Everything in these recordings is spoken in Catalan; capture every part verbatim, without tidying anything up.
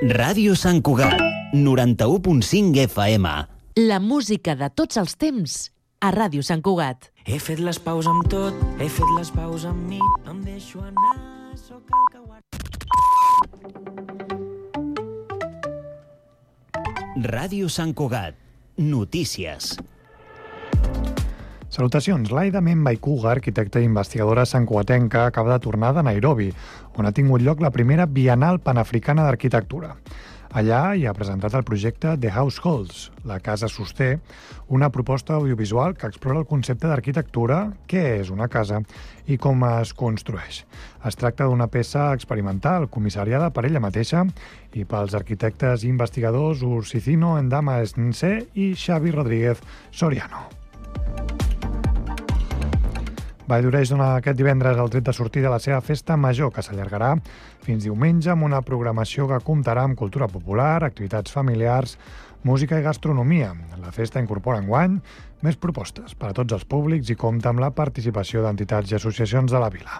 Ràdio Sant Cugat, noranta-u punt cinc F M. La música de tots els temps a Ràdio Sant Cugat. He fet les paus amb tot, he fet les paus amb mi, em deixo anar, sóc el que guarda. Ràdio Sant Cugat, notícies. Salutacions. Laida Membaikuga, arquitecta i investigadora santcugatenca, acaba de tornar de Nairobi, on ha tingut lloc la primera Bienal Panafricana d'Arquitectura. Allà hi ha presentat el projecte The Households, la casa sosté, una proposta audiovisual que explora el concepte d'arquitectura, què és una casa i com es construeix. Es tracta d'una peça experimental, comissariada per ella mateixa i pels arquitectes i investigadors Ursicino Ndama Nse i Xavi Rodríguez Soriano. Valldoreix dona aquest divendres el tret de sortida a la seva festa major, que s'allargarà fins diumenge amb una programació que comptarà amb cultura popular, activitats familiars, música i gastronomia. La festa incorpora enguany més propostes per a tots els públics i compta amb la participació d'entitats i associacions de la vila.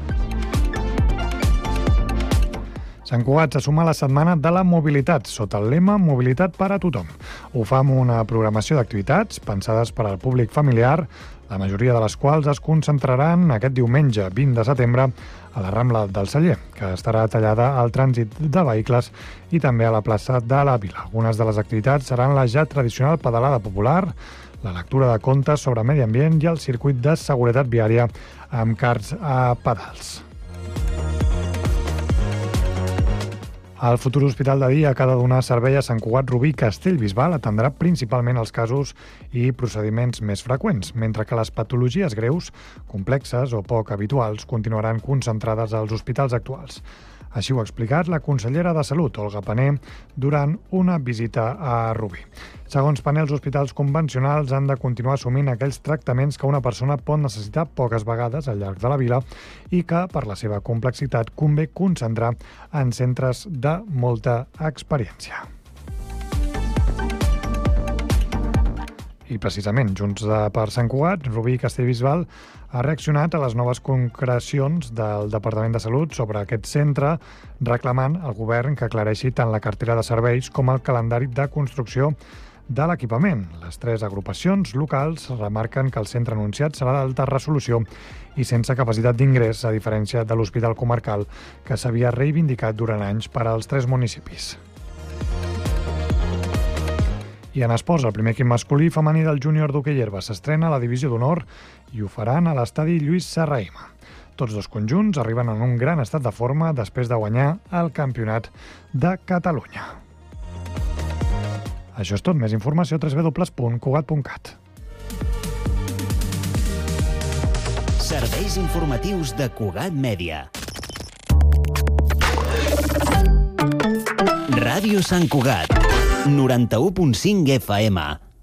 Sant Cugat se suma a la Setmana de la Mobilitat, sota el lema Mobilitat per a tothom. Ho fa amb una programació d'activitats pensades per al públic familiar, la majoria de les quals es concentraran aquest diumenge, vint de setembre, a la Rambla del Celler, que estarà tallada al trànsit de vehicles i també a la plaça de la Vila. Algunes de les activitats seran la ja tradicional pedalada popular, la lectura de contes sobre medi ambient i el circuit de seguretat viària amb karts a pedals. El futur hospital de dia que ha de donar servei a Sant Cugat Rubí Castellbisbal atendrà principalment els casos i procediments més freqüents, mentre que les patologies greus, complexes o poc habituals continuaran concentrades als hospitals actuals. Així ho ha explicat la consellera de Salut, Olga Pané, durant una visita a Rubí. Segons Pané, els hospitals convencionals han de continuar assumint aquells tractaments que una persona pot necessitar poques vegades al llarg de la vila i que, per la seva complexitat, convé concentrar en centres de molta experiència. I precisament, Junts per Sant Cugat, Rubí Castellbisbal ha reaccionat a les noves concrecions del Departament de Salut sobre aquest centre, reclamant al govern que aclareixi tant la cartera de serveis com el calendari de construcció de l'equipament. Les tres agrupacions locals remarquen que el centre anunciat serà d'alta resolució i sense capacitat d'ingrés, a diferència de l'Hospital Comarcal, que s'havia reivindicat durant anys per als tres municipis. I en esports, el primer equip masculí i femení del júnior d'hoquei herba s'estrena a la divisió d'honor i ho faran a l'estadi Lluís Serrahima. Tots dos conjunts arriben en un gran estat de forma després de guanyar el Campionat de Catalunya. Això és tot. Més informació a w w w punt cugat punt cat. Serveis informatius de Cugat Mèdia. Ràdio Sant Cugat, noranta-u punt cinc F M.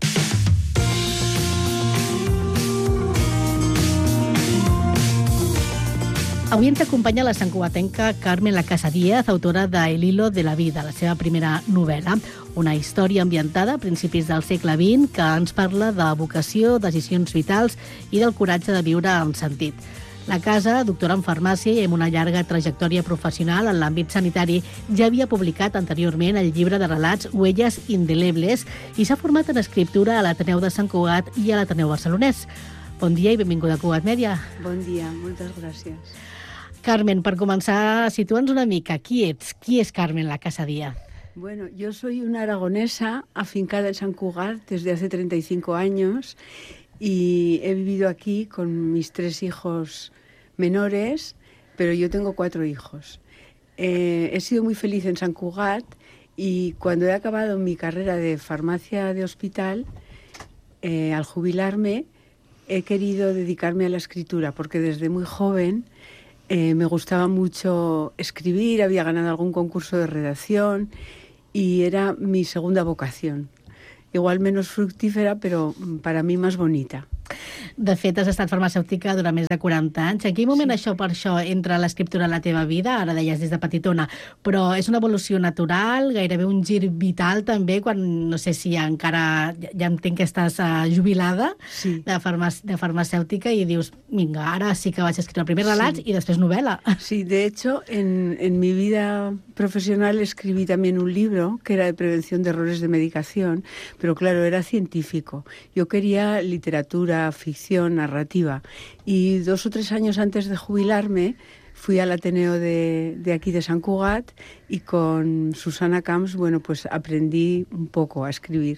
Avui ens acompanya la santcugatenca Carmen La Casa Díaz, autora de El hilo de la vida, la seva primera novel·la. Una història ambientada a principis del segle vint que ens parla de vocació, decisions vitals i del coratge de viure amb sentit. La Casa, doctora en farmàcia i amb una llarga trajectòria professional en l'àmbit sanitari, ja havia publicat anteriorment el llibre de relats Huelles indelebles i s'ha format en escriptura a l'Ateneu de Sant Cugat i a l'Ateneu barcelonès. Bon dia i benvinguda a Cugat Mèdia. Bon dia, moltes gràcies. Carmen, per començar, situa'ns una mica. Qui ets? Qui és Carmen La Casa Díaz? Bueno, yo soy una aragonesa afincada en Sant Cugat desde hace treinta y cinco años y he vivido aquí con mis tres hijos menores, pero yo tengo cuatro hijos. Eh, he sido muy feliz en Sant Cugat y cuando he acabado mi carrera de farmacia de hospital, eh, al jubilarme, he querido dedicarme a la escritura, porque desde muy joven eh, me gustaba mucho escribir, había ganado algún concurso de redacción y era mi segunda vocación. Igual menos fructífera, pero para mí más bonita. De fet, has estat farmacèutica durant més de quaranta anys. En quin moment Sí. això per això entra l'escriptura a la teva vida? Ara deies des de petitona, però és una evolució natural, gairebé un gir vital també, quan no sé si encara, ja, ja entenc que estàs uh, jubilada Sí. de, farmac de farmacèutica i dius, vinga, ara sí que vaig escriure primer relats Sí. i després novel·la. Sí, de hecho, en, en mi vida profesional escribí también un libro que era de prevención de errores de medicación, pero claro, era científico. Yo quería literatura, ficción, narrativa. Y dos o tres años antes de jubilarme, fui al Ateneo de, de aquí de Sant Cugat y con Susana Camps, bueno, pues aprendí un poco a escribir.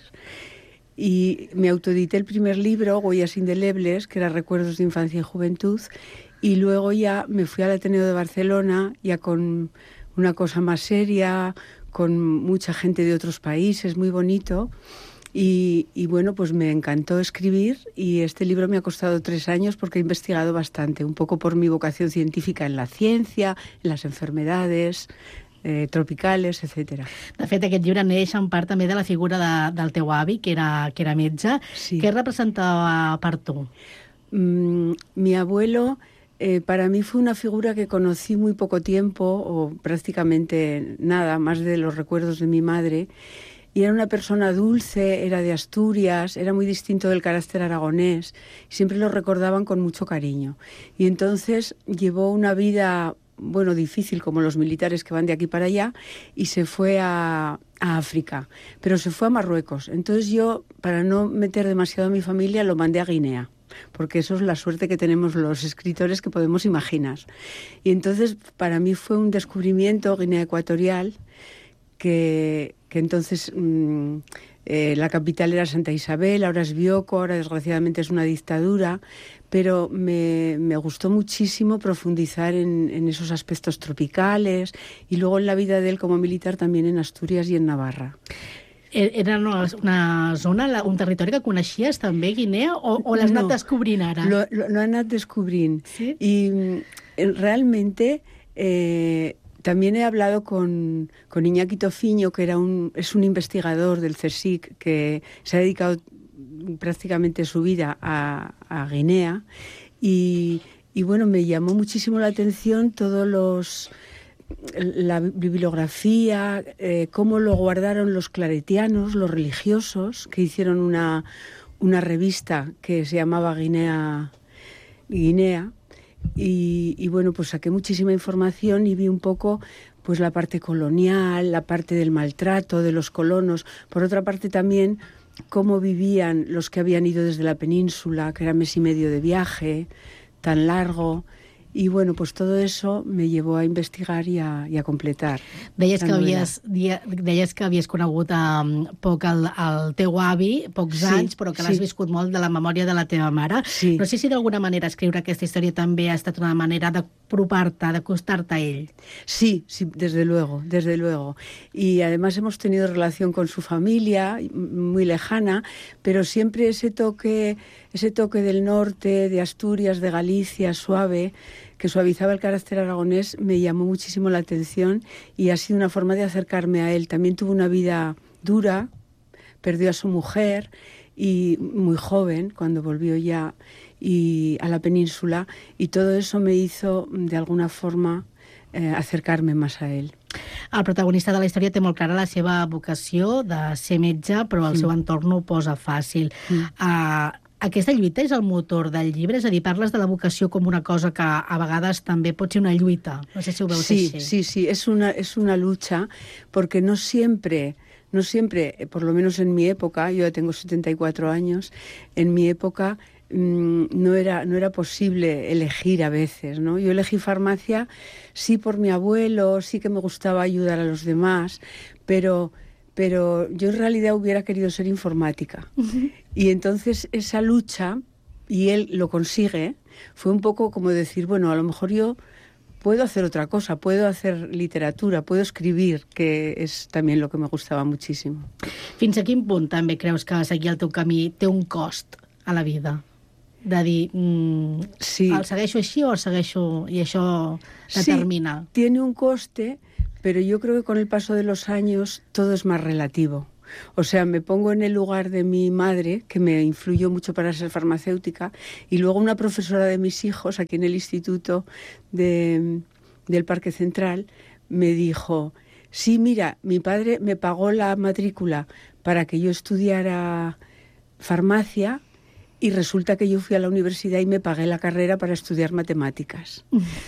Y me autoedité el primer libro, Huellas indelebles, que era Recuerdos de infancia y juventud, y luego ya me fui al Ateneo de Barcelona, ya con una cosa más seria, con mucha gente de otros países, muy bonito. Y, y bueno, pues me encantó escribir y este libro me ha costado tres años porque he investigado bastante, un poco por mi vocación científica en la ciencia, en las enfermedades eh, tropicales, etcétera. De fet, aquest llibre neix en part també de la figura de, del teu avi, que era, que era metge. Sí. Què representava per tu? Mm, mi abuelo eh, para mí fue una figura que conocí muy poco tiempo, o prácticamente nada, más de los recuerdos de mi madre. Y era una persona dulce, era de Asturias, era muy distinto del carácter aragonés, y siempre lo recordaban con mucho cariño. Y entonces llevó una vida, bueno, difícil, como los militares que van de aquí para allá, y se fue a, a África, pero se fue a Marruecos. Entonces yo, para no meter demasiado a mi familia, lo mandé a Guinea, porque eso es la suerte que tenemos los escritores que podemos imaginar. Y entonces para mí fue un descubrimiento Guinea Ecuatorial, que, que entonces mmm, eh, la capital era Santa Isabel, ahora es Bioko, ahora desgraciadamente es una dictadura, pero me, me gustó muchísimo profundizar en, en esos aspectos tropicales y luego en la vida de él como militar también en Asturias y en Navarra. Era una, una zona, un territori que coneixies també, Guinea, o, o l'has anat No, descobrint ara? Lo, lo, lo han anat descubrint. ¿Sí? Y mm, realmente eh, también he hablado con, con Iñaki Tofiño, que era un, es un investigador del CSIC que se ha dedicado prácticamente su vida a, a Guinea. Y, y bueno, me llamó muchísimo la atención todos los... la bibliografía, eh, cómo lo guardaron los claretianos, los religiosos, que hicieron una, una revista que se llamaba Guinea, Guinea y, y bueno, pues saqué muchísima información y vi un poco pues la parte colonial, la parte del maltrato de los colonos, por otra parte también cómo vivían los que habían ido desde la península, que era mes y medio de viaje, tan largo. Y bueno, pues todo eso me llevó a investigar i a, i a completar. Deies que, havies, deies que havies conegut um, poc el, el teu avi, pocs sí, anys, però que l'has sí. viscut molt de la memòria de la teva mare. Sí. No sé si d'alguna manera escriure aquesta història també ha estat una manera d'apropar-te, d'acostar-te a ell. Sí, sí, desde luego, desde luego. Y además hemos tenido relación con su familia, muy lejana, pero siempre ese toque, ese toque del norte, de Asturias, de Galicia, suave, que suavizaba el carácter aragonés, me llamó muchísimo la atención y ha sido una forma de acercarme a él. También tuvo una vida dura, perdió a su mujer y muy joven cuando volvió ya y a la península, y todo eso me hizo de alguna forma eh, acercarme más a él. El protagonista de la història té molt clara la seva vocació de ser metge, però el Mm. seu entorn no ho posa fàcil. Mm. Uh, Aquesta lluita és el motor del llibre? És a dir, parles de la vocació com una cosa que a vegades també pot ser una lluita. No sé si ho veus sí, així. Sí, sí, es una, es una lucha, porque no siempre, no siempre, por lo menos en mi época, yo ya tengo setenta y cuatro años, en mi época mmm, no era, no era posible elegir a veces, ¿no? Yo elegí farmacia sí por mi abuelo, sí que me gustaba ayudar a los demás, pero... pero yo en realidad hubiera querido ser informática. Uh-huh. Y entonces esa lucha, y él lo consigue, fue un poco como decir, bueno, a lo mejor yo puedo hacer otra cosa, puedo hacer literatura, puedo escribir, que és també lo que me gustava muchísimo. Fins a quin punt també creus que seguir el teu camí té un cost a la vida? De dir, mmm, sí. el segueixo així o el segueixo i això determina? Sí, tiene un coste, pero yo creo que con el paso de los años todo es más relativo. O sea, me pongo en el lugar de mi madre, que me influyó mucho para ser farmacéutica, y luego una profesora de mis hijos, aquí en el instituto de, del Parque Central, me dijo, sí, mira, mi padre me pagó la matrícula para que yo estudiara farmacia, y resulta que yo fui a la universidad y me pagué la carrera para estudiar matemáticas.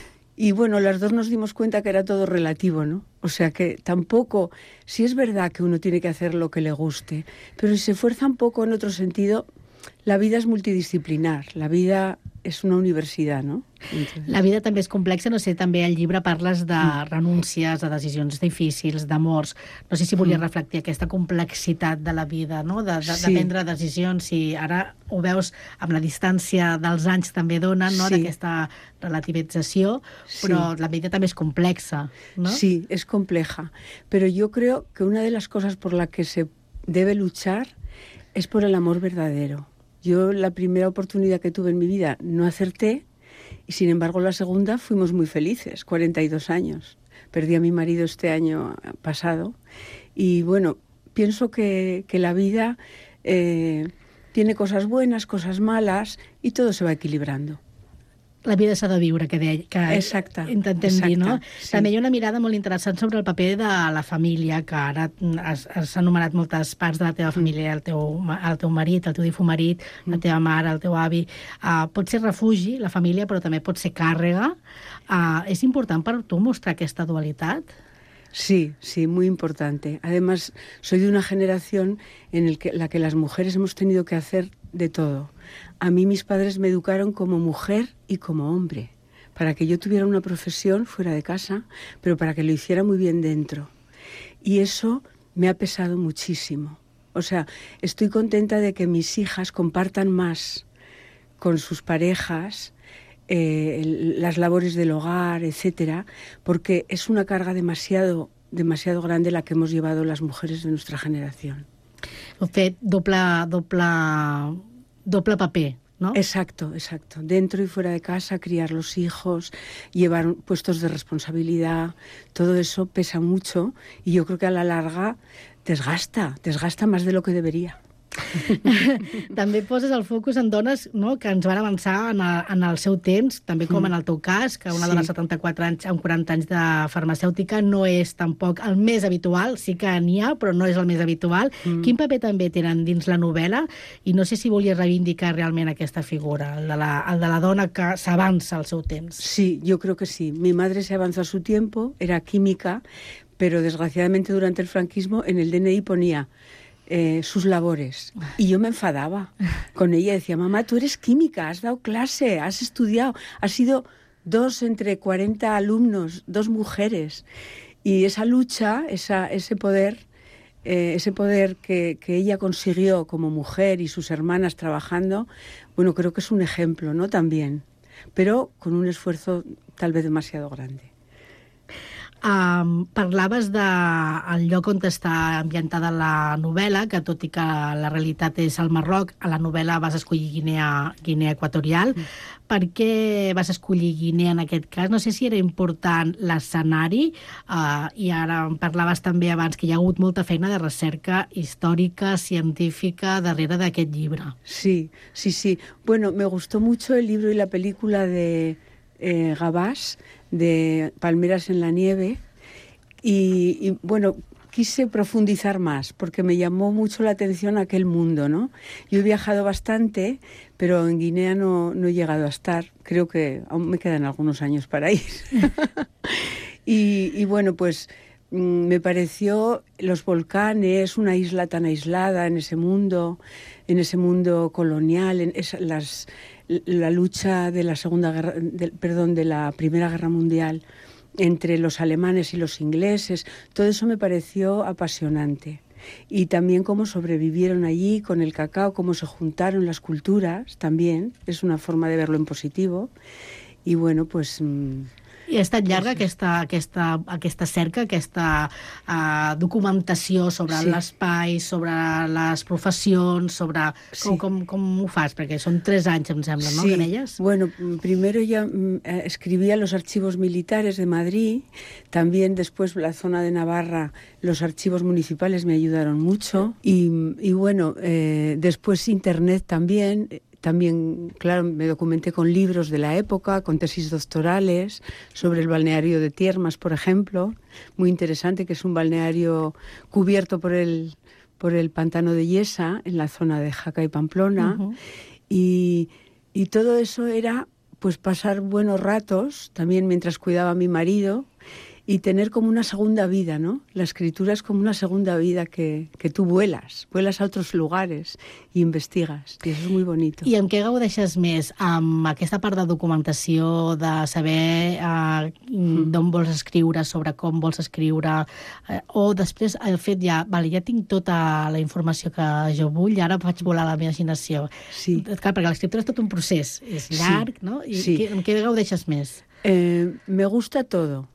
Y bueno, las dos nos dimos cuenta que era todo relativo, ¿no? O sea que tampoco, sí es verdad que uno tiene que hacer lo que le guste, pero si se fuerza un poco en otro sentido, la vida es multidisciplinar, la vida és una universitat, no? La vida també és complexa, no sé, també al llibre parles de renúncies, de decisions difícils, d'amors. No sé si volies reflectir aquesta complexitat de la vida, no? De, de, Sí. de prendre decisions, si ara ho veus amb la distància dels anys també donen, no? Sí. D'aquesta relativització, però Sí. la vida també és complexa, no? Sí, es compleja. Pero yo creo que una de las cosas por la que se debe luchar es por el amor verdadero. Yo la primera oportunidad que tuve en mi vida no acerté y sin embargo la segunda fuimos muy felices, cuarenta y dos años. Perdí a mi marido este año pasado y bueno, pienso que, que la vida eh, tiene cosas buenas, cosas malas y todo se va equilibrando. La vida s'ha de viure, que, deia, que Exacte, intentem exacte, dir, no? sí. També hi ha una mirada molt interessant sobre el paper de la família, que ara has, has anomenat moltes parts de la teva família, el teu, el teu marit, el teu difu marit, la teva mare, el teu avi. Uh, pot ser refugi, la família, però també pot ser càrrega. Uh, és important per tu mostrar aquesta dualitat? Sí, sí, muy importante. Además, soy de una generación en el que, la que las mujeres hemos tenido que hacer de todo. A mí mis padres me educaron como mujer y como hombre, para que yo tuviera una profesión fuera de casa, pero para que lo hiciera muy bien dentro. Y eso me ha pesado muchísimo. O sea, estoy contenta de que mis hijas compartan más con sus parejas eh, el- las labores del hogar, etcétera, porque es una carga demasiado, demasiado grande la que hemos llevado las mujeres de nuestra generación. Heu fet doble, doble, doble paper, no? Exacto, exacto. Dentro y fuera de casa, criar los hijos, llevar puestos de responsabilidad, todo eso pesa mucho y yo creo que a la larga desgasta, desgasta más de lo que debería. També poses el focus en dones, no?, que ens van avançar en el, en el seu temps, també com en el teu cas, que una Sí. dona de setanta-quatre anys amb quaranta anys de farmacèutica no és tampoc el més habitual, sí que n'hi ha, però no és el més habitual. Mm. Quin paper també tenen dins la novel·la? I no sé si volies reivindicar realment aquesta figura, el de la, el de la dona que s'avança al seu temps. Sí, yo creo que sí. Mi madre se avanzó a su tiempo, era química, pero desgraciadamente durante el franquismo en el D N I ponía eh, sus labores. Y yo me enfadaba con ella. Decía, mamá, tú eres química, has dado clase, has estudiado, has sido dos entre cuarenta alumnos, dos mujeres. Y esa lucha, esa, ese poder, eh, ese poder que, que ella consiguió como mujer y sus hermanas trabajando, bueno, creo que es un ejemplo, ¿no? También, pero con un esfuerzo tal vez demasiado grande. Um, parlaves del de lloc on està ambientada la novel·la, que tot i que la realitat és al Marroc, a la novel·la vas escollir Guinea, Guinea Equatorial. Mm. Per què vas escollir Guinea en aquest cas? No sé si era important l'escenari, uh, i ara em parlaves també abans que hi ha hagut molta feina de recerca històrica, científica, darrere d'aquest llibre. Sí, sí, sí. Bueno, me gustó mucho el libro y la película de eh, Gabás, de Palmeras en la nieve, y, y bueno, quise profundizar más porque me llamó mucho la atención aquel mundo, ¿no? Yo he viajado bastante, pero en Guinea no, no he llegado a estar. Creo que aún me quedan algunos años para ir. y, y bueno, pues mm, me pareció los volcanes, una isla tan aislada en ese mundo, en ese mundo colonial, en esa, las, la lucha de la segunda guerra, de, perdón, de la Primera Guerra Mundial entre los alemanes y los ingleses. Todo eso me pareció apasionante. Y también cómo sobrevivieron allí con el cacao, cómo se juntaron las culturas también. Es una forma de verlo en positivo. Y bueno, pues mmm, I és tan llarga aquesta, aquesta, aquesta cerca, aquesta uh, documentació sobre sí. l'espai, sobre les professions, sobre sí. com, com, com ho fas, perquè són tres anys, em sembla, ¿no?, sí. que deies? Bueno, primero ya eh, escribía los archivos militares de Madrid, también después la zona de Navarra, los archivos municipales me ayudaron mucho, y, y bueno, eh, después Internet también. También, claro, me documenté con libros de la época, con tesis doctorales sobre el balneario de Tiermas, por ejemplo, muy interesante, que es un balneario cubierto por el, por el pantano de Yesa, en la zona de Jaca y Pamplona. Uh-huh. y, y todo eso era pues pasar buenos ratos, también mientras cuidaba a mi marido, y tener como una segunda vida, ¿no? La escritura es como una segunda vida que, que tú vuelas, vuelas a otros lugares i investigues, i això és molt bonito. I amb què gaudeixes més? Amb aquesta part de documentació, de saber uh, mm. d'on vols escriure, sobre com vols escriure, uh, o després el fet ja, vale, ja tinc tota la informació que jo vull, ara faig volar la meva imaginació. Sí. Clar, perquè l'escriptura és tot un procés, és llarg, sí. no? I sí. què, amb què gaudeixes més? Eh, me gusta todo.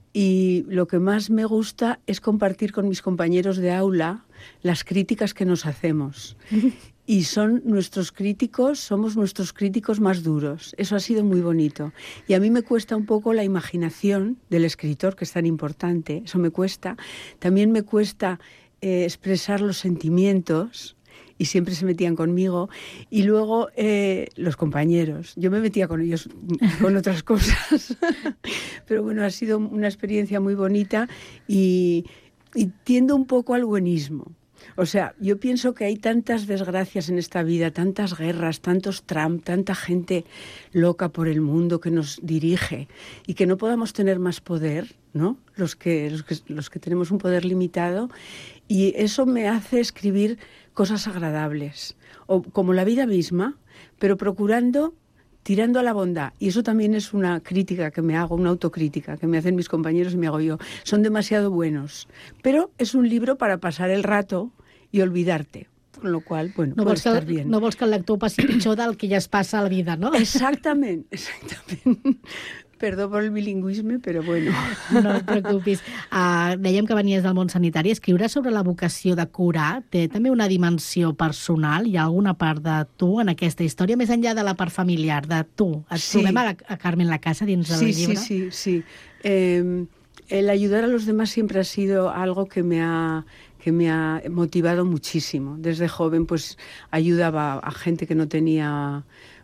Y lo que más me gusta es compartir con mis compañeros de aula las críticas que nos hacemos. Y son nuestros críticos, somos nuestros críticos más duros. Eso ha sido muy bonito. Y a mí me cuesta un poco la imaginación del escritor, que es tan importante. Eso me cuesta. También me cuesta eh, expresar los sentimientos, y siempre se metían conmigo, y luego eh, los compañeros. Yo me metía con ellos con otras cosas, pero bueno, ha sido una experiencia muy bonita y, y tiendo un poco al buenismo. O sea, yo pienso que hay tantas desgracias en esta vida, tantas guerras, tantos Trump, tanta gente loca por el mundo que nos dirige, y que no podamos tener más poder, ¿no? Los que, los que, los que tenemos un poder limitado, y eso me hace escribir cosas agradables, o como la vida misma, pero procurando, tirando a la bondad. Y eso también es una crítica que me hago, una autocrítica que me hacen mis compañeros y me hago yo. Son demasiado buenos. Pero es un libro para pasar el rato y olvidarte. Con lo cual, bueno, no puede vols que, estar bien. No vols que el lector passi pitjor del que ja es passa a la vida, no? Exactament, exactament. Perdó per el bilingüisme, però bueno. No et preocupis. Uh, dèiem que venies del món sanitari. Escriure sobre la vocació de curar té també una dimensió personal? Hi ha alguna part de tu en aquesta història, més enllà de la part familiar, de tu? Et sí. trobem a, la, a Carmen Lacasa dins del sí, llibre? Sí, sí, sí. Eh, el ayudar a los demás siempre ha sido algo que me ha... que me ha motivado muchísimo. Desde joven pues ayudaba a gente que no tenía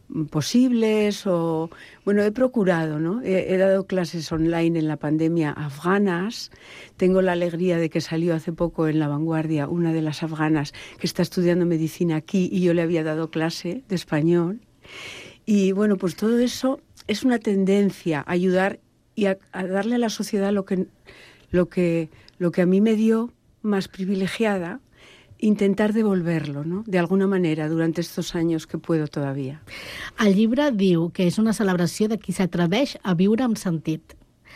posibles o... Bueno, he procurado, ¿no? He, he dado clases online en la pandemia afganas. Tengo la alegría de que salió hace poco en La Vanguardia una de las afganas que está estudiando medicina aquí y yo le había dado clase de español. Y bueno, pues todo eso es una tendencia a ayudar y a, a darle a la sociedad lo que, lo que, lo que a mí me dio más privilegiada, intentar devolverlo, ¿no? De alguna manera, durante estos años que puedo todavía. El llibre diu que és una celebració de qui s'atreveix a viure amb sentit.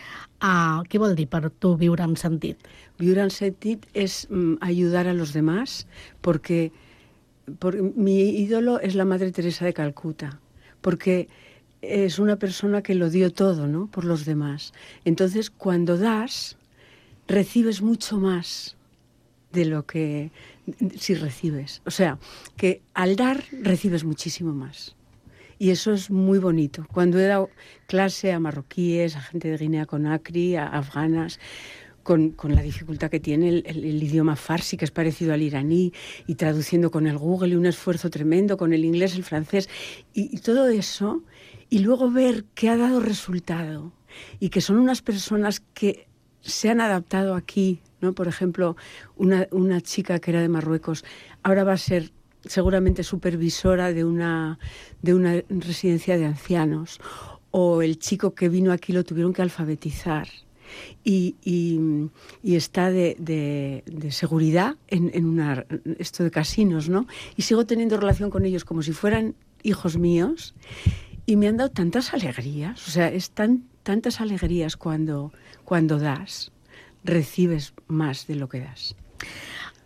Uh, què vol dir per tu viure amb sentit? Viure amb sentit es mm, ayudar a los demás, porque, porque mi ídolo es la Madre Teresa de Calcuta, porque es una persona que lo dio todo, ¿no? Por los demás. Entonces, cuando das, recibes mucho más de lo que si recibes. O sea, que al dar recibes muchísimo más. Y eso es muy bonito. Cuando he dado clase a marroquíes, a gente de Guinea-Conakry, a afganas, con, con la dificultad que tiene el, el, el idioma farsi, que es parecido al iraní, y traduciendo con el Google, y un esfuerzo tremendo con el inglés, el francés, y, y todo eso, y luego ver que ha dado resultado, y que son unas personas que se han adaptado aquí, ¿no? Por ejemplo, una, una chica que era de Marruecos, ahora va a ser seguramente supervisora de una, de una residencia de ancianos, o el chico que vino aquí lo tuvieron que alfabetizar y, y, y está de, de, de seguridad en, en una, esto de casinos, ¿no? Y sigo teniendo relación con ellos como si fueran hijos míos, y me han dado tantas alegrías, o sea, es tan, tantas alegrías cuando, cuando das. Recibes más de lo que das.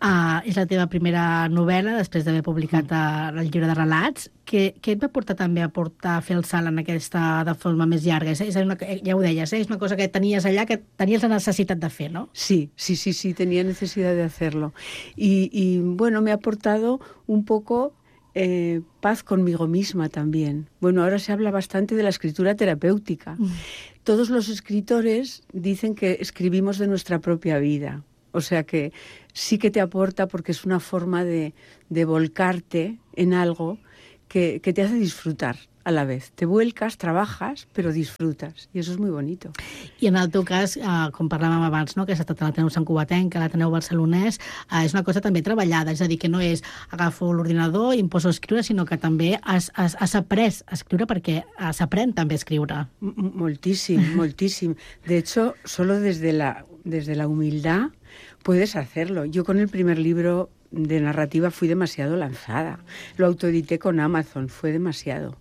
Uh, és la teva primera novel·la, després d'haver publicat uh, el llibre de relats. Què, què et va portar també a portar a fer el salt en aquesta de forma més llarga? És, és una, ja ho deies, eh? És una cosa que tenies allà, que tenies la necessitat de fer, ¿no? Sí, sí, sí, sí, tenía necesidad de hacerlo. Y, y bueno, me ha aportado un poco eh, paz conmigo misma también. Bueno, ahora se habla bastante de la escritura terapéutica. Mm. Todos los escritores dicen que escribimos de nuestra propia vida. O sea que sí que te aporta porque es una forma de, de volcarte en algo que, que te hace disfrutar a la vez. Te vuelcas, trabajas, però disfrutes. I això és molt bonito. I en el teu cas, eh, com parlàvem abans, no? que has estat a l'Ateneu Sant Cugatenc, a l'Ateneu Barcelonès, eh, és una cosa també treballada, és a dir, que no és agafo l'ordinador i em poso a escriure, sinó que també has, has, has après a escriure perquè s'aprèn també a escriure. M moltíssim, moltíssim. De hecho, solo desde la, desde la humildad puedes hacerlo. Yo con el primer libro de narrativa fui demasiado lanzada. Lo autoedité con Amazon, fue demasiado.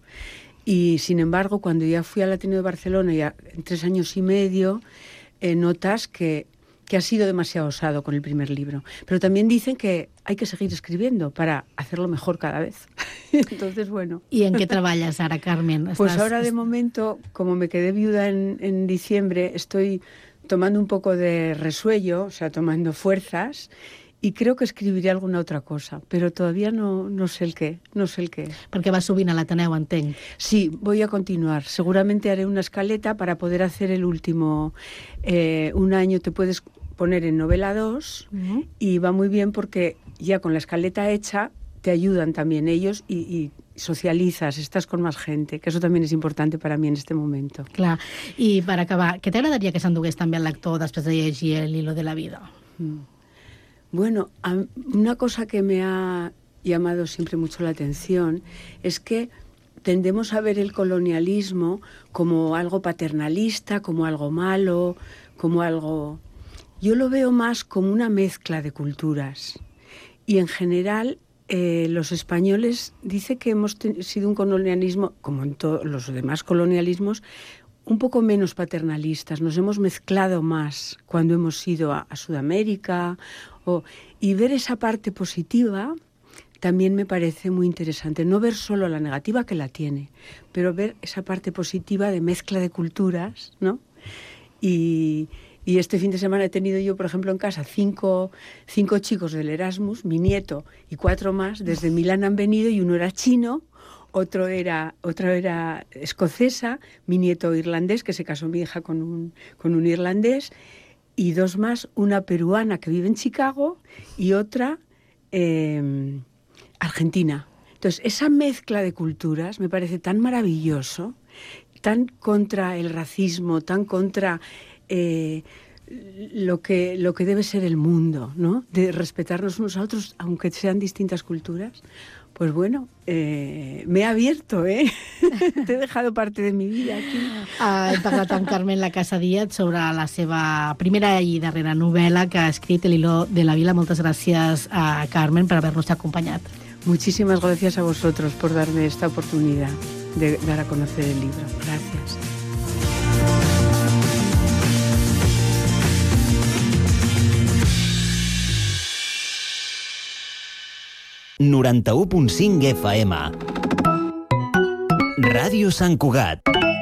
Y sin embargo, cuando ya fui al Ateneo de Barcelona, ya en tres años y medio, eh, notas que, que ha sido demasiado osado con el primer libro. Pero también dicen que hay que seguir escribiendo para hacerlo mejor cada vez. Entonces, bueno. ¿Y en qué trabajas ahora, Carmen? Pues ¿Estás... ahora, de momento, como me quedé viuda en, en diciembre, estoy tomando un poco de resuello, o sea, tomando fuerzas, y creo que escribiré alguna otra cosa, pero todavía no, no sé el qué, no sé el qué. Perquè vas sovint a l'Ateneu, entenc. Sí, voy a continuar. Seguramente haré una escaleta para poder hacer el último. Eh, un año te puedes poner en novela dos, uh-huh. y va muy bien porque ya con la escaleta hecha te ayudan también ellos y, y socializas, estás con más gente, que eso también es importante para mí en este momento. Clar. I per acabar, què t'agradaria que s'endugués també el lector després de llegir El hilo de la vida? Mm. Bueno, una cosa que me ha llamado siempre mucho la atención es que tendemos a ver el colonialismo como algo paternalista, como algo malo, como algo... Yo lo veo más como una mezcla de culturas. Y en general, eh, los españoles dicen que hemos sido un colonialismo, como en todos los demás colonialismos, un poco menos paternalistas. Nos hemos mezclado más cuando hemos ido a, a Sudamérica. O, y ver esa parte positiva también me parece muy interesante. No ver solo la negativa, que la tiene, pero ver esa parte positiva de mezcla de culturas, ¿no? Y, y este fin de semana he tenido yo, por ejemplo, en casa cinco, cinco chicos del Erasmus, mi nieto y cuatro más, desde Milán han venido, y uno era chino, otro era, otro era escocesa, mi nieto irlandés, que se casó mi hija con un, con un irlandés, y dos más, una peruana que vive en Chicago y otra eh, argentina. Entonces, esa mezcla de culturas me parece tan maravilloso, tan contra el racismo, tan contra eh, lo que, lo que debe ser el mundo, ¿no? De respetarnos unos a otros, aunque sean distintas culturas. Pues bueno, eh, me he abierto, ¿eh? Te he dejado parte de mi vida aquí. Uh, he parlat amb Carmen La Casa Díaz sobre la seva primera i darrera novel·la que ha escrit El hilo de la vida. Moltes gràcies a Carmen per haver-nos acompanyat. Muchísimas gracias a vosotros por darme esta oportunidad de dar a conocer el libro. Gracias. noranta-u punt cinc F M. Ràdio Sant Cugat.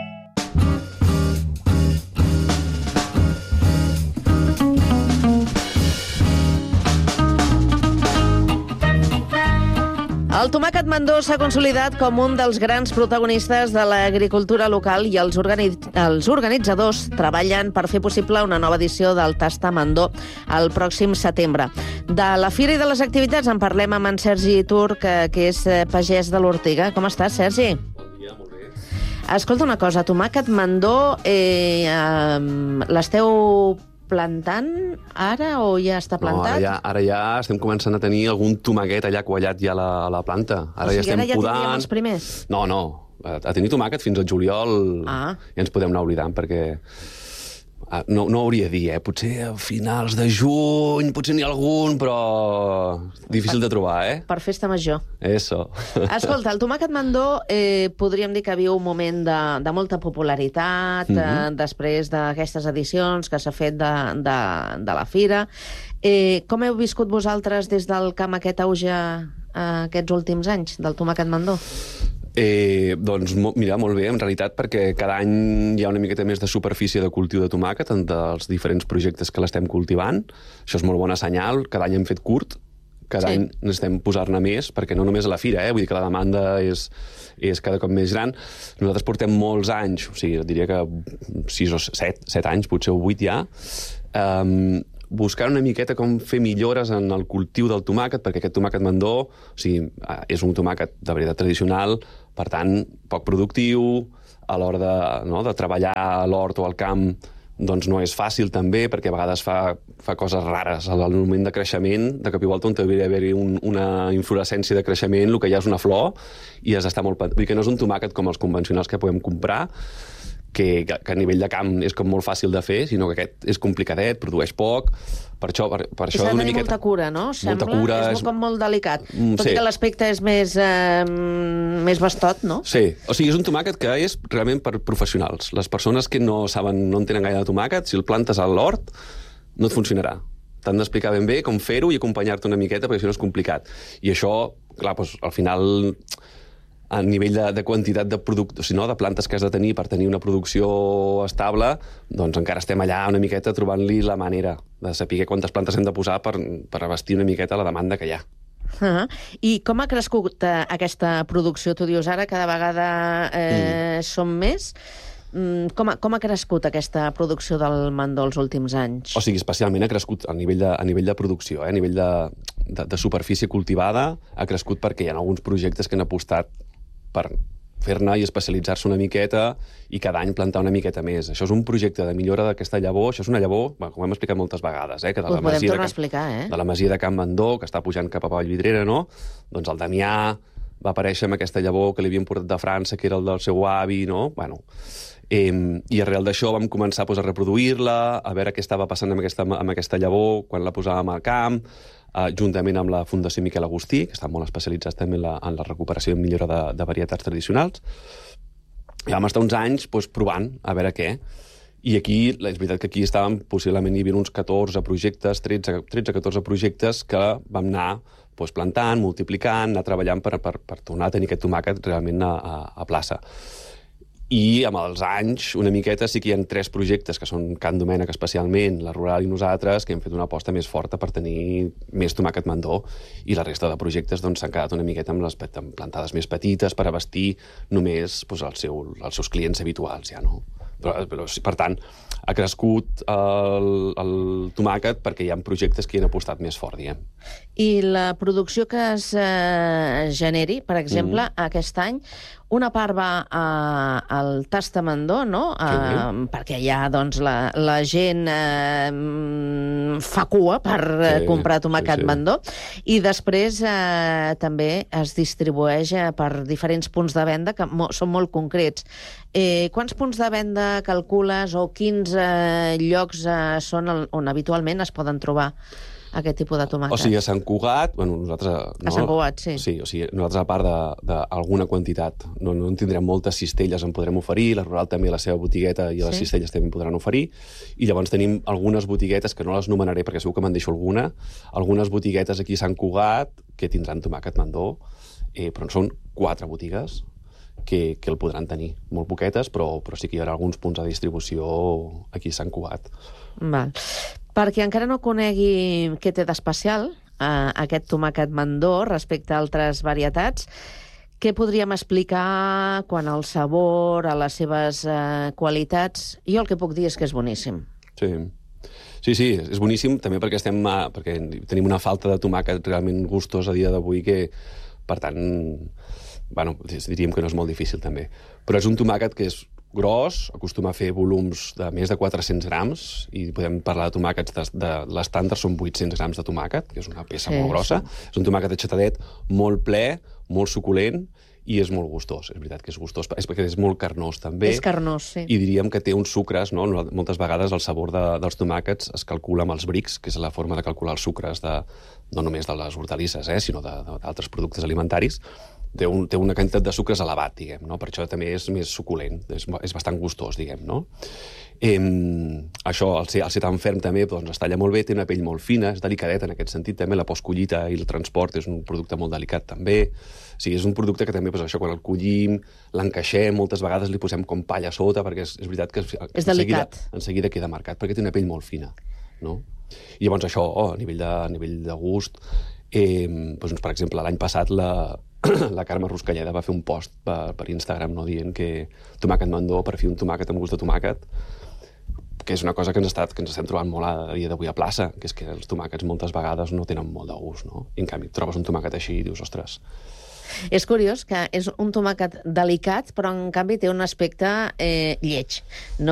El tomàquet mandó s'ha consolidat com un dels grans protagonistes de l'agricultura local i els, organi els organitzadors treballen per fer possible una nova edició del Tasta Mandó el pròxim setembre. De la fira i de les activitats en parlem amb en Sergi Turc, que és pagès de l'Ortiga. Com estàs, Sergi? Bon dia, molt bé. Escolta una cosa, tomàquet mandó, eh, eh, l'esteu plantant ara o ja està plantat? No, ara ja, ara ja estem començant a tenir algun tomaquet allà quallat ja a la, a la planta. Ara o sigui, ja estem ara ja podant... tindríem els primers? No, no. A tenir tomàquet fins al juliol ah. ja ens podem anar oblidant, perquè no, no hauria de dir, eh? Potser a finals de juny, potser n'hi ha algun, però difícil de trobar, eh? Per festa major. Eso. Escolta, el tomàquet Mandó eh, podríem dir que viu un moment de, de molta popularitat, mm-hmm. eh, després d'aquestes edicions que s'ha fet de, de, de la fira. Eh, com heu viscut vosaltres des del camp aquest auge eh, aquests últims anys del tomàquet Mandó? Eh, doncs, mira, molt bé, en realitat, perquè cada any hi ha una miqueta més de superfície de cultiu de tomàquet en dels diferents projectes que l'estem cultivant. Això és molt bona senyal. Cada any hem fet curt, cada sí. any necessitem posar-ne més, perquè no només a la fira, eh? Vull dir que la demanda és, és cada cop més gran. Nosaltres portem molts anys, o sigui, diria que sis o set, set anys, potser o vuit ja, um, buscant una miqueta com fer millores en el cultiu del tomàquet, perquè aquest tomàquet Mandó, o sigui, és un tomàquet de veritat tradicional, per tant, poc productiu, a l'hora de, no, de treballar a l'hort o al camp, doncs no és fàcil també, perquè a vegades fa, fa coses rares. Al moment de creixement, de cop i volta on hauria d'haver-hi un, una inflorescència de creixement, el que hi ha és una flor, i has d'estar molt... Vull dir que no és un tomàquet com els convencionals que podem comprar, que, que, que a nivell de camp és com molt fàcil de fer, sinó que aquest és complicadet, produeix poc, per això... Per, per això s'ha de tenir molta cura, no? Molta Sembla, cura... És molt, com molt delicat. Mm, Tot sí. i que l'aspecte és més, eh, més bastot, no? Sí, o sigui, és un tomàquet que és realment per professionals. Les persones que no saben, no en tenen gaire de tomàquet, si el plantes a l'hort, no et funcionarà. T'han d'explicar ben bé com fer-ho i acompanyar-te una miqueta, perquè si no és complicat. I això, clar, doncs, al final... a nivell de, de quantitat de producte, si no, de plantes que has de tenir per tenir una producció estable, doncs encara estem allà una miqueta trobant-li la manera de saber quantes plantes hem de posar per, per abastir una miqueta la demanda que hi ha. Uh-huh. I com ha crescut eh, aquesta producció? Tu dius, ara cada vegada eh, mm. som més. Mm, com, ha, com ha crescut aquesta producció del Mandó els últims anys? O sigui, especialment ha crescut a nivell de, a nivell de producció, eh? A nivell de, de, de superfície cultivada, ha crescut perquè hi ha alguns projectes que han apostat per fer-ne i especialitzar-se una miqueta i cada any plantar una miqueta més. Això és un projecte de millora d'aquesta llavor. Això és una llavor, bueno, com hem explicat moltes vegades, eh, que de la, podem masia tornar de, a explicar, eh? de la masia de Can Mandó, que està pujant cap a Vallvidrera, no? Doncs el Damià va aparèixer amb aquesta llavor que li havien portat de França, que era el del seu avi, no? Bueno, eh, i arrel d'això vam començar pues, a reproduir-la, a veure què estava passant amb aquesta, amb aquesta llavor quan la posàvem al camp, Uh, juntament amb la Fundació Miquel Agustí, que estan molt especialitzats també en la, en la recuperació i millora de, de varietats tradicionals. I vam estar uns anys pues, provant a veure què. I aquí, és veritat que aquí estàvem, possiblement hi havia uns catorze projectes, tretze a catorze projectes que vam anar pues, plantant, multiplicant, anar treballant per, per, per tornar a tenir aquest tomàquet realment a, a, a plaça. I amb els anys, una miqueta, sí que hi ha tres projectes, que són Can Domènec especialment, la Rural i nosaltres, que hem fet una aposta més forta per tenir més tomàquet Mandó, i la resta de projectes doncs, s'han quedat una miqueta amb les amb plantades més petites per abastir només doncs, el seu, els seus clients habituals, ja, no? Però, però, per tant, ha crescut el, el tomàquet perquè hi ha projectes que hi han apostat més fort, diguem. I la producció que es eh, generi, per exemple, mm. aquest any, una part va a, al Tastamandó, no? A, sí. Perquè ja doncs, la, la gent eh, fa cua per sí, comprar tomàquet sí, sí. Mandó, i després eh, també es distribueix eh, per diferents punts de venda que mo són molt concrets. Eh, quants punts de venda calcules o quins eh, llocs eh, són el, on habitualment es poden trobar aquest tipus de tomàquet? O sigui, a Sant Cugat, bueno, nosaltres... No, a Sant Cugat, sí. Sí, o sigui, nosaltres a part d'alguna quantitat, no, no en tindrem moltes cistelles, en podrem oferir, la Rural també la seva botigueta i les sí. cistelles també en podran oferir, i llavors tenim algunes botiguetes, que no les nomenaré perquè segur que me'n deixo alguna, algunes botiguetes aquí a Sant Cugat que tindran tomàquet Mandó, eh, però són quatre botigues que, que el podran tenir. Molt poquetes, però, però sí que hi haurà alguns punts de distribució aquí a Sant Cugat. Val. Perquè encara no conegui què té d'especial eh, aquest tomàquet Mandó respecte a altres varietats, què podríem explicar quan al sabor, a les seves eh, qualitats? Jo el que puc dir és que és boníssim. Sí. Sí, sí, és boníssim també perquè, estem, perquè tenim una falta de tomàquet realment gustós a dia d'avui que, per tant, bueno, diríem que no és molt difícil també. Però és un tomàquet que és gros, acostuma a fer volums de més de quatre-cents grams, i podem parlar de tomàquets de, de l'estàndard són vuit-cents grams de tomàquet, que és una peça sí, molt grossa. Sí. És un tomàquet aixetadet molt ple, molt suculent, i és molt gustós, és veritat que és gustós, és perquè és molt carnós també. És carnós, sí. I diríem que té uns sucres, no? Moltes vegades el sabor de, dels tomàquets es calcula amb els brics, que és la forma de calcular els sucres de, no només de les hortalisses, eh? sinó d'altres productes alimentaris. Té, un, té una quantitat de sucres elevat, diguem, no? Per això també és més suculent, és, és bastant gustós, diguem, no? Eh, això, al ser, al ser tan ferm també, doncs es talla molt bé, té una pell molt fina, és delicadet en aquest sentit també, la postcollita i el transport és un producte molt delicat també. O sigui, és un producte que també, doncs, això, quan el collim, l'encaixem, moltes vegades li posem com palla a sota, perquè és, és veritat que és en seguida, delicat. en seguida queda marcat, perquè té una pell molt fina, no? I llavors això, oh, a, nivell de, a nivell de gust, eh, doncs, per exemple, l'any passat la, la Carme Ruscalleda va fer un post per, per Instagram, no, dient que tomàquet mandó, per fi un tomàquet amb gust de tomàquet, que és una cosa que ens, estat, que ens estem trobant molt a dia d'avui a plaça, que és que els tomàquets moltes vegades no tenen molt de gust, no? I en canvi trobes un tomàquet així i dius, ostres... És curiós que és un tomàquet delicat, però en canvi té un aspecte eh, lleig. No